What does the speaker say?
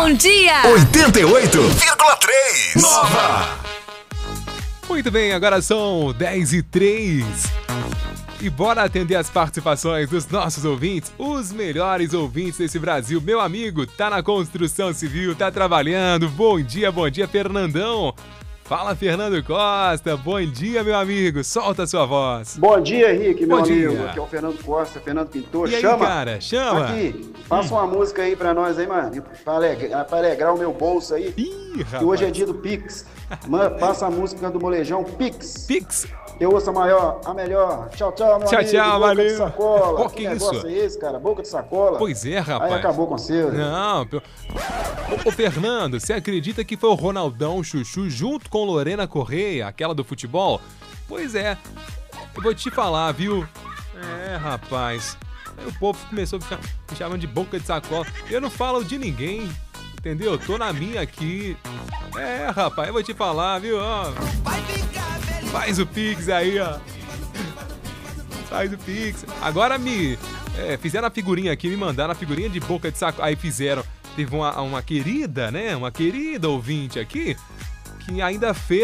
Bom dia! 88,3 Nova. Muito bem, agora são 10h03. E bora atender as participações dos nossos ouvintes, os melhores ouvintes desse Brasil. Meu amigo, tá na construção civil, tá trabalhando. Bom dia, Fernandão. Fala, Fernando Costa. Bom dia, meu amigo. Solta a sua voz. Bom dia, Henrique, meu amigo. Dia. Aqui é o Fernando Costa, Fernando Pintor. E aí, chama, cara? Chama. Aqui, passa uma música aí pra nós aí, mano. Pra alegrar o meu bolso aí. Ih, rapaz. Que hoje é dia do Pix. Mano, passa a música do Molejão, Pix. Pix. Eu ouço a melhor. Tchau, meu amigo. Tchau, Boca valeu. de sacola. Pô, que que negócio isso? é esse, cara? Boca de sacola. Pois é, rapaz. Aí acabou com você. Não, ô Fernando, você acredita que foi o Ronaldão Chuchu junto com Lorena Correia, aquela do futebol? Pois é, eu vou te falar, viu? É, rapaz, aí o povo começou a ficar me chamando de boca de sacola. Eu não falo de ninguém, entendeu? Eu tô na minha aqui. É, rapaz, eu vou te falar, viu? Ó, faz o Pix aí, ó. Faz o Pix. Agora fizeram a figurinha aqui, me mandaram a figurinha de boca de saco. Aí fizeram. Teve uma querida, né? Uma querida ouvinte aqui que ainda fez